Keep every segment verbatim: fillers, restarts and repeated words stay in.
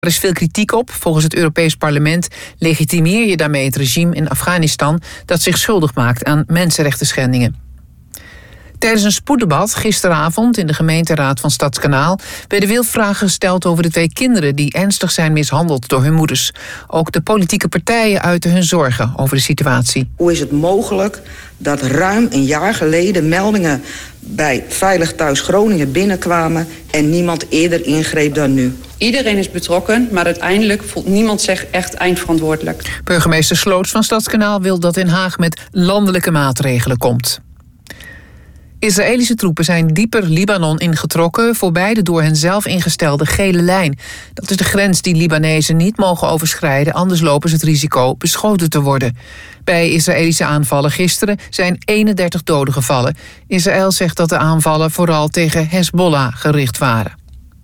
Er is veel kritiek op. Volgens het Europees Parlement legitimeer je daarmee het regime in Afghanistan dat zich schuldig maakt aan mensenrechtenschendingen. Tijdens een spoeddebat gisteravond in de gemeenteraad van Stadskanaal werden veel vragen gesteld over de twee kinderen die ernstig zijn mishandeld door hun moeders. Ook de politieke partijen uiten hun zorgen over de situatie. Hoe is het mogelijk dat ruim een jaar geleden meldingen bij Veilig Thuis Groningen binnenkwamen en niemand eerder ingreep dan nu? Iedereen is betrokken, maar uiteindelijk voelt niemand zich echt eindverantwoordelijk. Burgemeester Sloots van Stadskanaal wil dat Den Haag met landelijke maatregelen komt. Israëlische troepen zijn dieper Libanon ingetrokken voorbij de door hen zelf ingestelde gele lijn. Dat is de grens die Libanezen niet mogen overschrijden, anders lopen ze het risico beschoten te worden. Bij Israëlische aanvallen gisteren zijn eenendertig doden gevallen. Israël zegt dat de aanvallen vooral tegen Hezbollah gericht waren.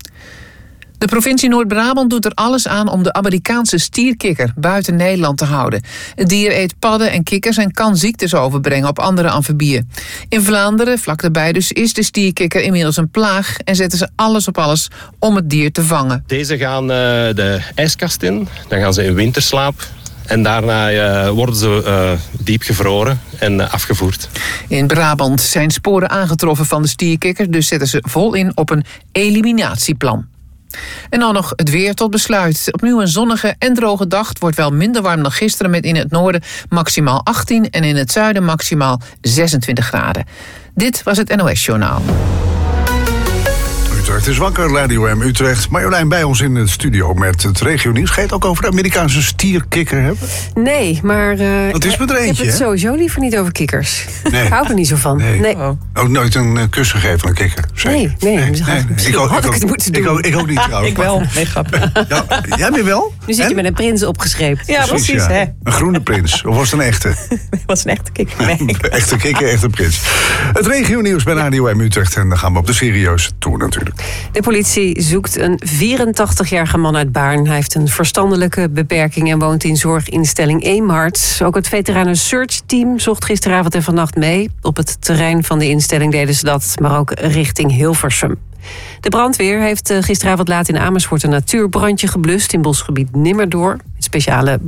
De provincie Noord-Brabant doet er alles aan om de Amerikaanse stierkikker buiten Nederland te houden. Het dier eet padden en kikkers en kan ziektes overbrengen op andere amfibieën. In Vlaanderen, vlak daarbij dus, is de stierkikker inmiddels een plaag en zetten ze alles op alles om het dier te vangen. Deze gaan uh, de ijskast in, dan gaan ze in winterslaap. En daarna uh, worden ze uh, diep gevroren en uh, afgevoerd. In Brabant zijn sporen aangetroffen van de stierkikker, dus zetten ze vol in op een eliminatieplan. En dan nog het weer tot besluit. Opnieuw een zonnige en droge dag. Het wordt wel minder warm dan gisteren met in het noorden maximaal achttien... en in het zuiden maximaal zesentwintig graden. Dit was het N O S-journaal. Utrecht is wakker, Radio M Utrecht. Marjolein bij ons in de studio met het regionieuws. Ga je het ook over de Amerikaanse stierkikker hebben? Nee, maar uh, dat is met er eentje, ik heb het sowieso liever niet over kikkers. Nee. Ik hou er niet zo van. Nee. nee. Oh. Ook nooit een uh, kus gegeven aan een kikker? Nee, nee. nee, nee, nee. Ik ook, had ik, ik het ook, moeten doen. Ik ook, ik ook niet trouwens. Ik wel. Nee, grapje. Ja, jij bent wel? Nu zit je en? met een prins opgeschreven. Ja, precies. precies ja. Hè? Een groene prins. Of was het een echte? was een echte kikker. Nee. Echte kikker, echte prins. Het regionieuws bij Radio M Utrecht. En dan gaan we op de serieuze toer natuurlijk. De politie zoekt een vierentachtigjarige man uit Baarn. Hij heeft een verstandelijke beperking en woont in zorginstelling Eemhart. Ook het veteranen search team zocht gisteravond en vannacht mee. Op het terrein van de instelling deden ze dat, maar ook richting Hilversum. De brandweer heeft gisteravond laat in Amersfoort een natuurbrandje geblust in bosgebied Nimmerdoor. Speciale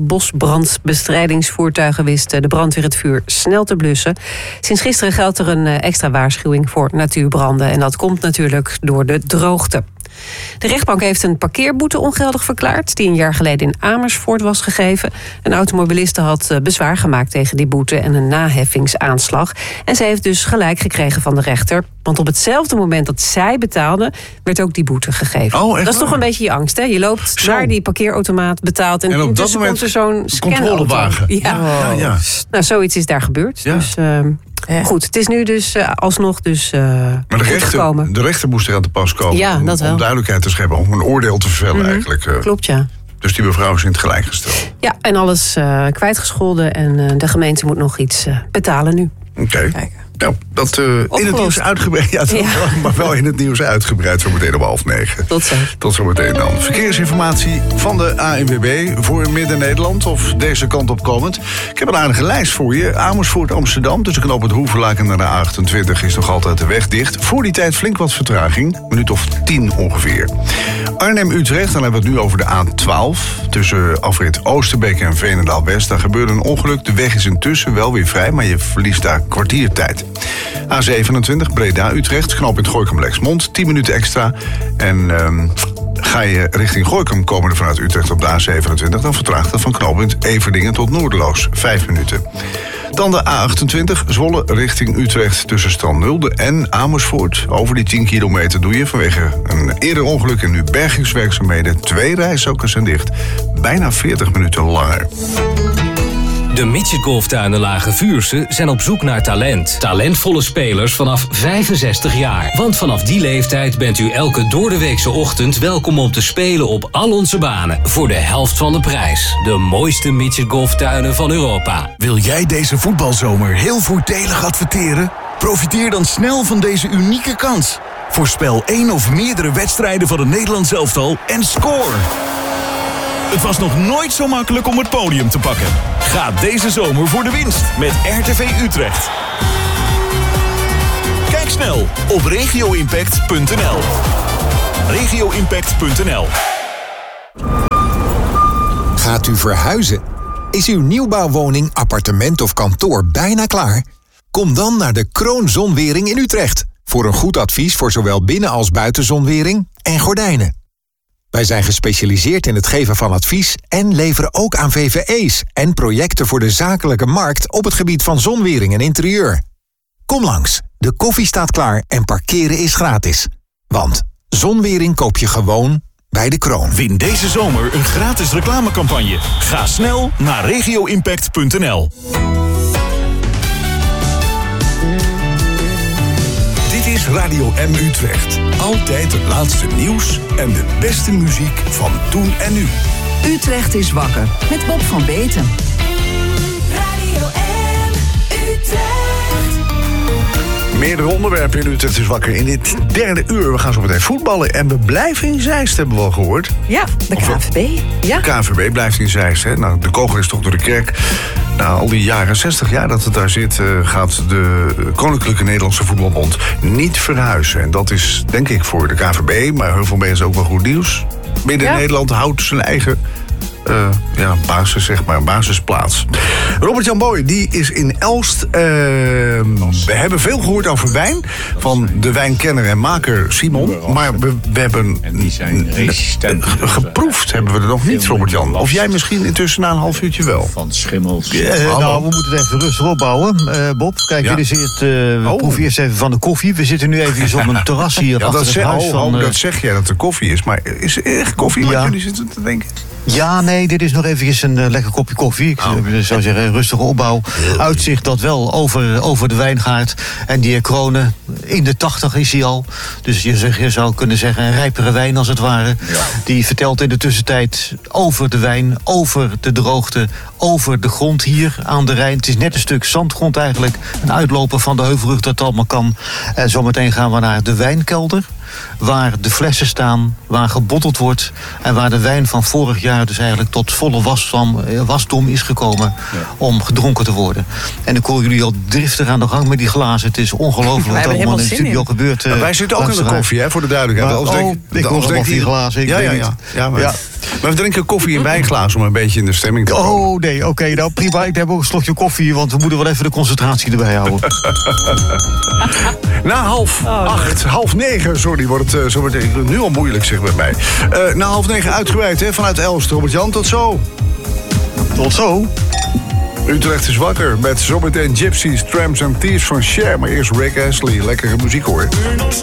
bosbrandbestrijdingsvoertuigen wist de brandweer het vuur snel te blussen. Sinds gisteren geldt er een extra waarschuwing voor natuurbranden. En dat komt natuurlijk door de droogte. De rechtbank heeft een parkeerboete ongeldig verklaard die een jaar geleden in Amersfoort was gegeven. Een automobiliste had bezwaar gemaakt tegen die boete en een naheffingsaanslag. En zij heeft dus gelijk gekregen van de rechter. Want op hetzelfde moment dat zij betaalde, werd ook die boete gegeven. Oh, echt dat is toch een beetje je angst, hè? Je loopt Zo. naar die parkeerautomaat, betaalt en, en op dat moment komt er zo'n controlewagen. Ja. Ja, ja. Nou, zoiets is daar gebeurd. Ja. Dus uh, ja. goed, het is nu dus uh, alsnog dus uh, maar de rechter, gekomen. De rechter moest er aan te pas komen ja, om, dat wel. om duidelijkheid te scheppen, om een oordeel te vellen mm-hmm. eigenlijk. Uh, Klopt, ja. Dus die mevrouw is in het gelijk gesteld. Ja, en alles uh, kwijtgescholden en uh, de gemeente moet nog iets uh, betalen nu. Oké. Okay. Nou, dat uh, in het nieuws uitgebreid. Ja, ja. Maar wel in het nieuws uitgebreid, zo meteen om half negen. Tot zo. Tot zo meteen dan. Verkeersinformatie van de A N W B voor Midden-Nederland, of deze kant op komend. Ik heb een aardige lijst voor je. Amersfoort, Amsterdam, tussen knoop het Hoevelaak en naar de A achtentwintig is nog altijd de weg dicht. Voor die tijd flink wat vertraging, een minuut of tien ongeveer. Arnhem-Utrecht, dan hebben we het nu over de A twaalf. Tussen afrit Oosterbeek en Veenendaal-West. Daar gebeurde een ongeluk. De weg is intussen wel weer vrij, maar je verliest daar kwartiertijd. A zevenentwintig, Breda-Utrecht, knooppunt Gorinchem-Lexmond, tien minuten extra. En um, ga je richting Gorinchem komende vanuit Utrecht op de A zevenentwintig... dan vertraagt dat van knooppunt Everdingen tot Noorderloos, vijf minuten. Dan de A achtentwintig, Zwolle richting Utrecht tussen Strand-Nulde en Amersfoort. Over die tien kilometer doe je vanwege een eerder ongeluk en nu bergingswerkzaamheden. Twee rijstroken zijn dicht, bijna veertig minuten langer. De Midget Golftuinen Lage Vuursche zijn op zoek naar talent. Talentvolle spelers vanaf vijfenzestig jaar. Want vanaf die leeftijd bent u elke doordeweekse ochtend welkom om te spelen op al onze banen. Voor de helft van de prijs. De mooiste Midget Golftuinen van Europa. Wil jij deze voetbalzomer heel voordelig adverteren? Profiteer dan snel van deze unieke kans. Voorspel één of meerdere wedstrijden van het Nederlands elftal en score! Het was nog nooit zo makkelijk om het podium te pakken. Ga deze zomer voor de winst met R T V Utrecht. Kijk snel op regio impact punt n l. regio impact punt n l Gaat u verhuizen? Is uw nieuwbouwwoning, appartement of kantoor bijna klaar? Kom dan naar de Kroon Zonwering in Utrecht voor een goed advies voor zowel binnen- als buitenzonwering en gordijnen. Wij zijn gespecialiseerd in het geven van advies en leveren ook aan V V E's en projecten voor de zakelijke markt op het gebied van zonwering en interieur. Kom langs, de koffie staat klaar en parkeren is gratis. Want zonwering koop je gewoon bij de Kroon. Win deze zomer een gratis reclamecampagne. Ga snel naar regio impact punt n l. Dit is Radio M Utrecht. Altijd het laatste nieuws en de beste muziek van toen en nu. Utrecht is wakker met Bob van Beeten. Radio M Utrecht. Meerdere onderwerpen in Utrecht is wakker. In dit derde uur, we gaan zo meteen voetballen. En we blijven in Zeist, hebben we al gehoord. Ja, de K N V B. Ja. De K N V B blijft in Zeist. Hè? Nou, de kogel is toch door de kerk. Na al die jaren, zestig jaar dat het daar zit, uh, gaat de Koninklijke Nederlandse Voetbalbond niet verhuizen. En dat is, denk ik, voor de K N V B, maar heel veel mensen ook wel goed nieuws. Midden-Nederland houdt zijn eigen Uh, ja, basis, zeg maar, basisplaats. Robert-Jan Boy, die is in Elst. Uh, we hebben veel gehoord over wijn van de wijnkenner en maker Simon. Maar we, we hebben en die zijn resistent. Uh, geproefd hebben we er nog niet, Robert-Jan. Of jij misschien intussen na een half uurtje wel. Van schimmels. Uh, nou, we moeten het even rustig opbouwen, uh, Bob. Kijk, ja. dit is het, uh, we oh. proeven eerst even van de koffie. We zitten nu even op een terras hier ja, achter dat het zeg, huis oh, van... Oh, uh, dat zeg jij, dat er koffie is. Maar is er echt koffie wat ja. jullie zitten te denken? Ja, nee, dit is nog eventjes een uh, lekker kopje koffie. Ik oh. zou zeggen, een rustige opbouw. Uitzicht dat wel over, over de wijngaard. En die Kronen, in de tachtig is hij al. Dus je, zeg, je zou kunnen zeggen, een rijpere wijn als het ware. Ja. Die vertelt in de tussentijd over de wijn, over de droogte, over de grond hier aan de Rijn. Het is net een stuk zandgrond eigenlijk. Een uitloper van de Heuvelrug dat allemaal kan. En zometeen gaan we naar de wijnkelder. Waar de flessen staan, waar gebotteld wordt en waar de wijn van vorig jaar dus eigenlijk tot volle wasdom, wasdom is gekomen ja. om gedronken te worden. En ik hoor jullie al driftig aan de gang met die glazen. Het is ongelooflijk wat allemaal in de studio gebeurt. Uh, wij zitten ook in de koffie, hè, voor de duidelijkheid. Maar, oh, ik hoor allemaal vier glazen. Ik ja, ja, ja. ja, maar, ja. maar we drinken koffie in wijnglazen om een beetje in de stemming te komen. Oh nee, oké, okay, nou prima. Ik heb ook een slokje koffie, want we moeten wel even de concentratie erbij houden. Na half oh, acht, nee. half negen, sorry, wordt het uh, zo meteen nu al moeilijk, zeg bij mij. Uh, na half negen uitgebreid, hè, vanuit Elst. Robert-Jan, tot zo. Tot zo. Utrecht is wakker met zometeen Gypsies, Tramps en Thieves van Cher. Maar eerst Rick Astley, lekkere muziek hoor.